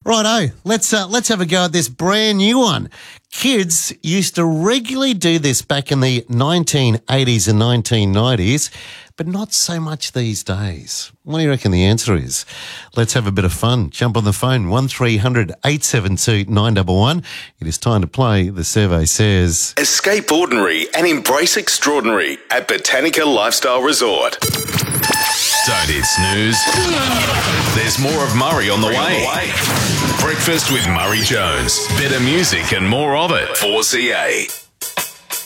Righto, let's have a go at this brand new one. Kids used to regularly do this back in the 1980s and 1990s, but not so much these days. What do you reckon the answer is? Let's have a bit of fun. Jump on the phone, 1300 872 911. It is time to play. The survey says, Escape ordinary and embrace extraordinary at Botanica Lifestyle Resort. Don't hit snooze. There's more of Murray on the way. Breakfast with Murray Jones. Better music and more of it. 4CA.